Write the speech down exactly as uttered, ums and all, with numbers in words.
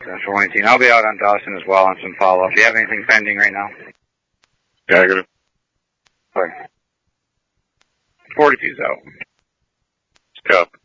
Central nineteen. I'll be out on Dawson as well on some follow-up. Do you have anything pending right now? Negative. Sorry. forty-two's out. Yep.